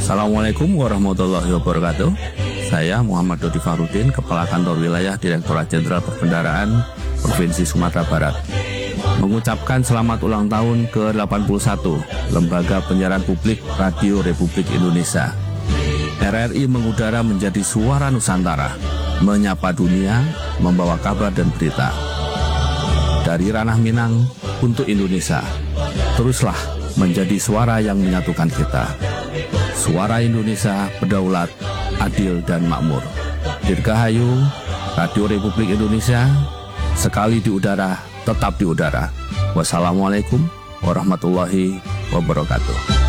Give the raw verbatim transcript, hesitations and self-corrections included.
Assalamualaikum warahmatullahi wabarakatuh. Saya Muhammad Dodi Fahrudin, Kepala Kantor Wilayah Direktorat Jenderal Perbendaharaan Provinsi Sumatera Barat, mengucapkan selamat ulang tahun ke delapan puluh satu Lembaga Penyiaran Publik Radio Republik Indonesia. R R I mengudara menjadi suara Nusantara, menyapa dunia, membawa kabar dan berita. Dari ranah Minang untuk Indonesia, teruslah menjadi suara yang menyatukan kita. Suara Indonesia berdaulat, adil dan makmur. Dirgahayu, Radio Republik Indonesia, sekali di udara, tetap di udara. Wassalamualaikum warahmatullahi wabarakatuh.